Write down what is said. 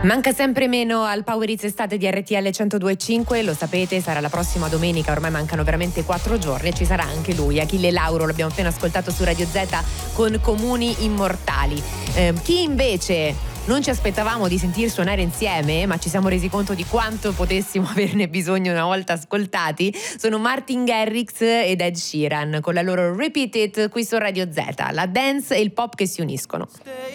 Manca sempre meno al Power Hits estate di RTL 102.5, lo sapete, sarà la prossima domenica, ormai mancano veramente 4 giorni e ci sarà anche lui, Achille Lauro, l'abbiamo appena ascoltato su Radio Z con Comuni Immortali. Chi invece non ci aspettavamo di sentir suonare insieme, ma ci siamo resi conto di quanto potessimo averne bisogno una volta ascoltati, sono Martin Garrix ed Ed Sheeran con la loro Repeat It qui su Radio Z, la dance e il pop che si uniscono.